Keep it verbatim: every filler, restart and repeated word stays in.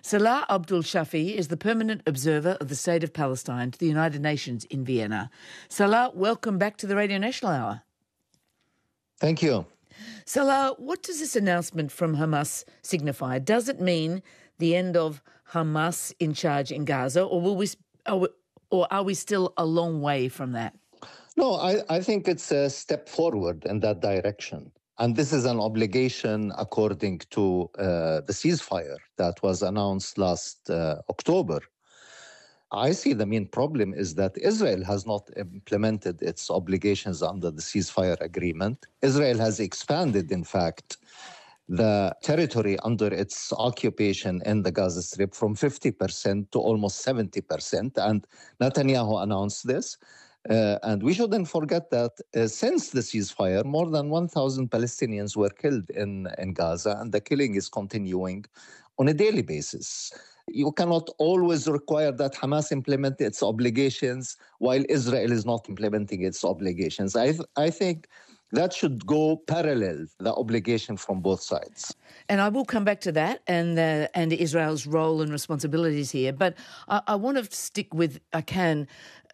Salah Abdul Shafi is the permanent observer of the State of Palestine to the United Nations in Vienna. Salah, welcome back to the Radio National Hour. Thank you. Salah, what does this announcement from Hamas signify? Does it mean the end of Hamas in charge in Gaza, or will we, are we, or are we still a long way from that? No, I, I think it's a step forward in that direction. And this is an obligation according to uh, the ceasefire that was announced last uh, October. I see the main problem is that Israel has not implemented its obligations under the ceasefire agreement. Israel has expanded, in fact, the territory under its occupation in the Gaza Strip from fifty percent to almost seventy percent. And Netanyahu announced this. Uh, and we shouldn't forget that uh, since the ceasefire, more than one thousand Palestinians were killed in, in Gaza, and the killing is continuing on a daily basis. You cannot always require that Hamas implement its obligations while Israel is not implementing its obligations. I, th- I think that should go parallel, the obligation from both sides. And I will come back to that and uh, and Israel's role and responsibilities here. But I, I want to stick with, I can,